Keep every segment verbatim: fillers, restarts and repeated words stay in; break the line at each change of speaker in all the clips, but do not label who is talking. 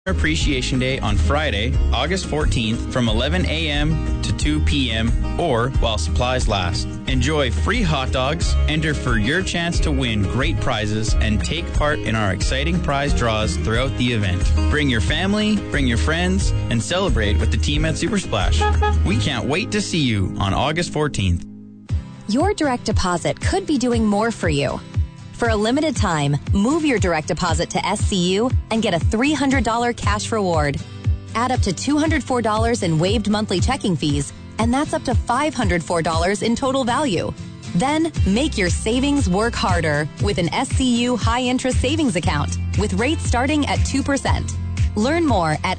Appreciation Day on Friday, August fourteenth from eleven a.m. to two p.m. or while supplies last. Enjoy free hot dogs, enter for your chance to win great prizes, and take part in our exciting prize draws throughout the event. Bring your family, bring your friends, and celebrate with the team at Super Splash. We can't wait to see you on August fourteenth.
Your direct deposit could be doing more for you. For a limited time, move your direct deposit to S C U and get a three hundred dollars cash reward. Add up to two hundred four dollars in waived monthly checking fees, and that's up to five hundred four dollars in total value. Then, make your savings work harder with an S C U high-interest savings account with rates starting at two percent. Learn more at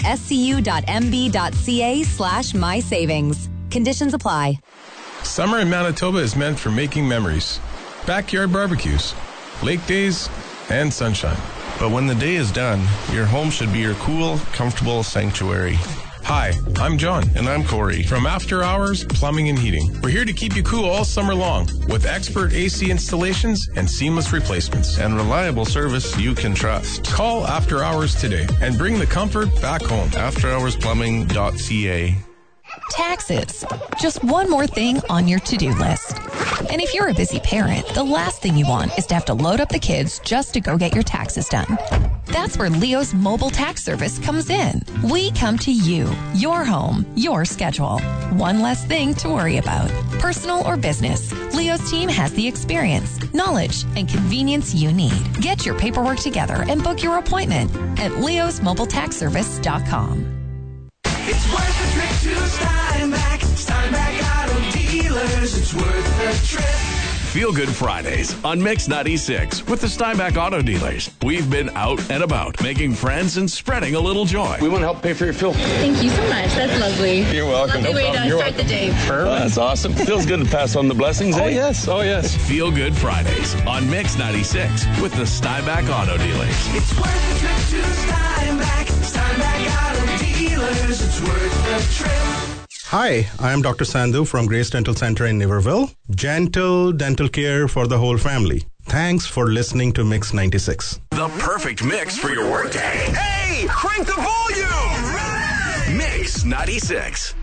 scu.mb.ca slash mysavings. Conditions apply.
Summer in Manitoba is meant for making memories. Backyard barbecues, lake days, and sunshine.
But when the day is done, your home should be your cool, comfortable sanctuary.
Hi, I'm John.
And I'm Corey.
From After Hours Plumbing and Heating. We're here to keep you cool all summer long with expert A C installations and seamless replacements.
And reliable service you can trust.
Call After Hours today and bring the comfort back home.
after hours plumbing dot c a.
Taxes. Just one more thing on your to-do list. And if you're a busy parent, the last thing you want is to have to load up the kids just to go get your taxes done. That's where Leo's mobile tax service comes in. We come to you, your home, your schedule. One less thing to worry about. Personal or business, Leo's team has the experience, knowledge, and convenience you need. Get your paperwork together and book your appointment at leos mobile tax service dot com.
It's worth the trip to Steinbach. Steinbach Auto Dealers. It's worth the trip.
Feel Good Fridays on Mix ninety-six with the Steinbach Auto Dealers. We've been out and about, making friends and spreading a little joy.
We want to help pay for your fuel.
Thank you so much. That's lovely.
You're welcome.
Lovely
No
way
problem.
to
You're
start
welcome.
the day.
Oh, that's awesome. Feels good to pass on the blessings, eh?
Oh, yes.
Oh, yes.
Feel Good Fridays on Mix ninety-six with the Steinbach Auto Dealers.
It's worth the trip to Steinbach. Steinbach Auto Dealers. It's worth the trip.
Hi, I am Doctor Sandhu from Grace Dental Center in Niverville. Gentle dental care for the whole family. Thanks for listening to Mix ninety-six.
The perfect mix for your workday.
Hey, crank the volume!
Mix ninety-six.